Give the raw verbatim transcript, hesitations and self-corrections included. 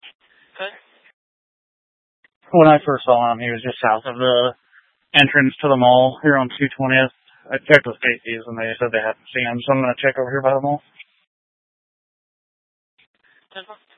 Okay. When I first saw him, he was just south of the entrance to the mall here on two twentieth. I checked with Casey's and they said they hadn't seen him, so I'm going to check over here by the mall. ten four.